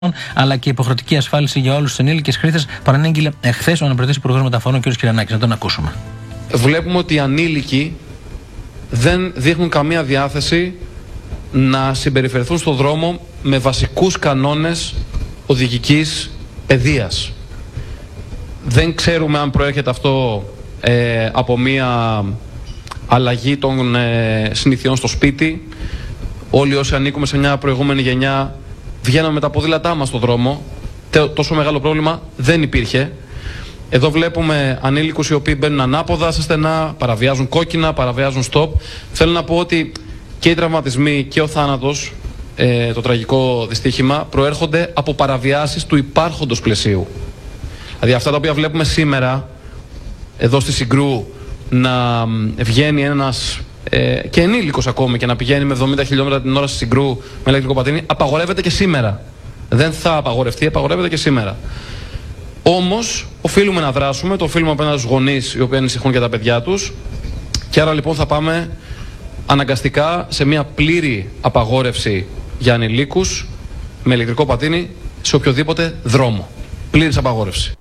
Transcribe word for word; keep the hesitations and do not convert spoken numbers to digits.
αλλά και υποχρεωτική ασφάλιση για όλους τους ενήλικες χρήστες, παρανήγγειλε εχθές ο αναπληρωτής Υπουργός Μεταφορών κ. Κυρανάκης. Να τον ακούσουμε. Βλέπουμε ότι οι ανήλικοι δεν δείχνουν καμία διάθεση να συμπεριφερθούν στον δρόμο με βασικούς κανόνες οδηγικής παιδείας. Δεν ξέρουμε αν προέρχεται αυτό ε, από μία αλλαγή των ε, συνηθιών στο σπίτι. Όλοι όσοι ανήκουμε σε μια προηγούμενη γενιά βγαίναμε με τα ποδήλατά μας στον δρόμο. Τόσο μεγάλο πρόβλημα δεν υπήρχε. Εδώ βλέπουμε ανήλικους οι οποίοι μπαίνουν ανάποδα σε στενά, παραβιάζουν κόκκινα, παραβιάζουν στοπ. Θέλω να πω ότι και οι τραυματισμοί και ο θάνατος, ε, το τραγικό δυστύχημα, προέρχονται από παραβιάσεις του υπάρχοντος πλαισίου. Δηλαδή αυτά τα οποία βλέπουμε σήμερα, εδώ στη Συγκρού, να βγαίνει ένας ε, και ενήλικος ακόμη και να πηγαίνει με εβδομήντα χιλιόμετρα την ώρα στη Συγκρού με ηλεκτρικό πατίνι, απαγορεύεται και σήμερα. Δεν θα απαγορευτεί, απαγορεύεται και σήμερα. Όμως, οφείλουμε να δράσουμε, το οφείλουμε απέναντι στους γονείς οι οποίοι ανησυχούν για τα παιδιά τους. Και άρα λοιπόν θα πάμε αναγκαστικά σε μια πλήρη απαγόρευση για ανηλίκους με ηλεκτρικό πατίνι σε οποιοδήποτε δρόμο. Πλήρης απαγόρευση.